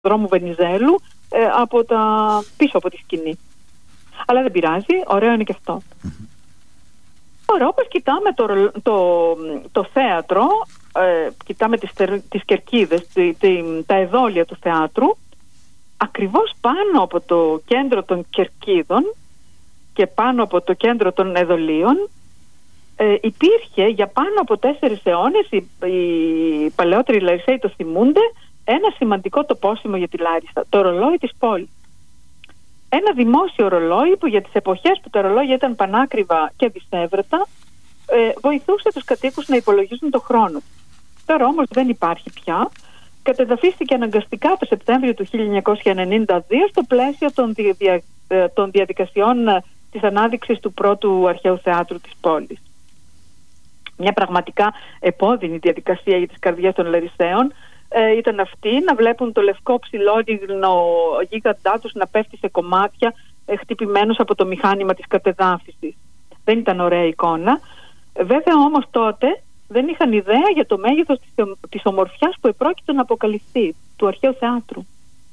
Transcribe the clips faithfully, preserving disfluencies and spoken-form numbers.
δρόμου Βενιζέλου, ε, από τα, πίσω από τη σκηνή. Αλλά δεν πειράζει, ωραίο είναι και αυτό. Mm-hmm. Τώρα, όπως κοιτάμε το, το, το θέατρο, ε, κοιτάμε τις, τις κερκίδες, τη, τη, τα εδόλια του θεάτρου, ακριβώς πάνω από το κέντρο των κερκίδων και πάνω από το κέντρο των εδολίων, ε, υπήρχε για πάνω από τέσσερις αιώνες, οι, οι παλαιότεροι Λαρισαίοι το θυμούνται, ένα σημαντικό τοπόσιμο για τη Λάρισα, το ρολόι της πόλης. Ένα δημόσιο ρολόι που για τις εποχές που τα ρολόγια ήταν πανάκριβα και δυσέβρετα, ε, βοηθούσε τους κατοίκους να υπολογίζουν το χρόνο. Τώρα όμως δεν υπάρχει πια. Κατεδαφίστηκε αναγκαστικά το Σεπτέμβριο του χίλια εννιακόσια ενενήντα δύο στο πλαίσιο των, δια, των διαδικασιών της ανάδειξης του πρώτου αρχαίου θεάτρου της πόλης. Μια πραγματικά επώδυνη διαδικασία για τις καρδιές των Λαρισαίων ε, ήταν αυτή, να βλέπουν το λευκό ψηλόρυγνο γίγαντά τους να πέφτει σε κομμάτια ε, χτυπημένους από το μηχάνημα της κατεδάφισης. Δεν ήταν ωραία εικόνα. Βέβαια όμως τότε δεν είχαν ιδέα για το μέγεθος της, της ομορφιάς που επρόκειτο να αποκαλυφθεί του αρχαίου θεάτρου.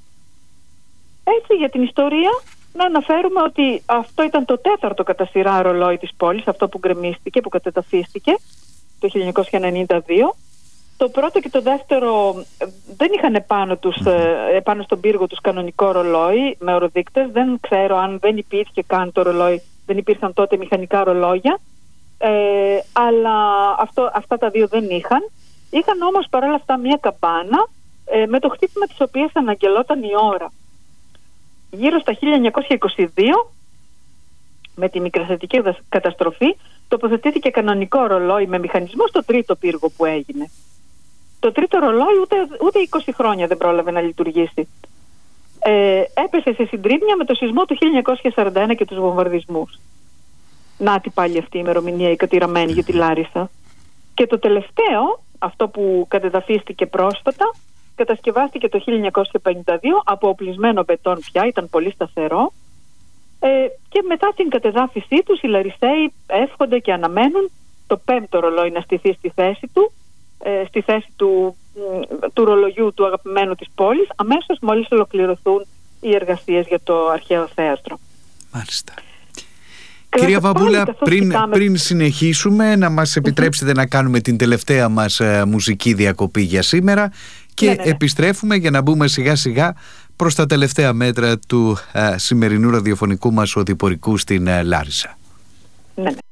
Έτσι, για την ιστορία να αναφέρουμε ότι αυτό ήταν το τέταρτο κατά σειρά ρολόι της πόλης, αυτό που γκρεμίστηκε, που κατεδαφίστηκε το χίλια εννιακόσια ενενήντα δύο. Το πρώτο και το δεύτερο δεν είχαν επάνω, τους, επάνω στον πύργο τους κανονικό ρολόι με οροδείκτες. Δεν ξέρω αν δεν υπήρχε καν το ρολόι, δεν υπήρχαν τότε μηχανικά ρολόγια. Ε, αλλά αυτό, αυτά τα δύο δεν είχαν. Είχαν όμως παρόλα αυτά μια καμπάνα ε, με το χτύπημα της οποίας αναγγελόταν η ώρα. Γύρω στα χίλια εννιακόσια είκοσι δύο, με τη μικρασιατική καταστροφή, τοποθετήθηκε κανονικό ρολόι με μηχανισμό στο τρίτο πύργο που έγινε. Το τρίτο ρολόι ούτε, ούτε είκοσι χρόνια δεν πρόλαβε να λειτουργήσει. Ε, έπεσε σε συντρίμμια με το σεισμό του χίλια εννιακόσια σαράντα ένα και τους βομβαρδισμούς. Νάτι πάλι αυτή η ημερομηνία η κατηραμένη για τη Λάρισα. Και το τελευταίο, αυτό που κατεδαφίστηκε πρόσφατα, κατασκευάστηκε το χίλια εννιακόσια πενήντα δύο από οπλισμένο μπετόν πια, ήταν πολύ σταθερό. Ε, και μετά την κατεδάφισή τους οι Λαρισαίοι εύχονται και αναμένουν το πέμπτο ρολόι να στηθεί στη θέση του, ε, στη θέση του, του ρολογιού του αγαπημένου της πόλης, αμέσως μόλις ολοκληρωθούν οι εργασίες για το αρχαίο θέατρο. Μάλιστα. Κυρία Βαμπούλα, πριν, πριν συνεχίσουμε, να μας επιτρέψετε να κάνουμε την τελευταία μας ε, μουσική διακοπή για σήμερα και ναι, ναι, ναι. επιστρέφουμε για να μπούμε σιγά σιγά προς τα τελευταία μέτρα του ε, σημερινού ραδιοφωνικού μας οδηπορικού στην ε, Λάρισα. Ναι, ναι.